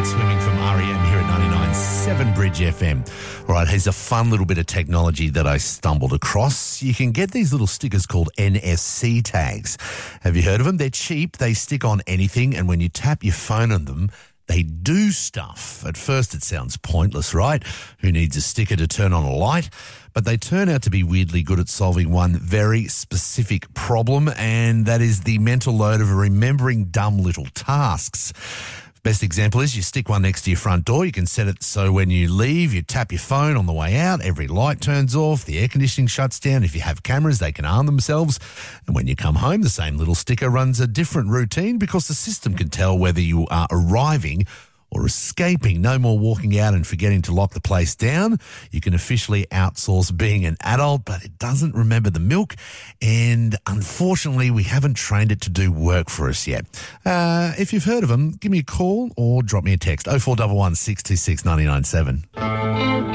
Swimming from REM here at 99.7 Bridge FM. All right, here's a fun little bit of technology that I stumbled across. You can get these little stickers called NFC tags. Have you heard of them? They're cheap. They stick on anything, and when you tap your phone on them, they do stuff. At first it sounds pointless, right? Who needs a sticker to turn on a light? But they turn out to be weirdly good at solving one very specific problem, and that is the mental load of remembering dumb little tasks. Best example is you stick one next to your front door. You can set it so when you leave, you tap your phone on the way out, every light turns off, the air conditioning shuts down. If you have cameras, they can arm themselves. And when you come home, the same little sticker runs a different routine because the system can tell whether you are arriving or escaping. No more walking out and forgetting to lock the place down. You can officially outsource being an adult, but it doesn't remember the milk. And unfortunately, we haven't trained it to do work for us yet. If you've heard of them, give me a call or drop me a text. 0411 626 997.